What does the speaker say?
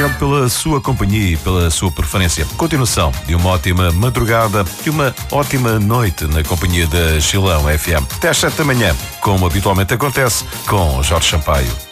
obrigado pela sua companhia e pela sua preferência. Continuação de uma ótima madrugada e uma ótima noite na companhia da Chilão FM. Até às 7 da manhã, como habitualmente acontece, com Jorge Sampaio.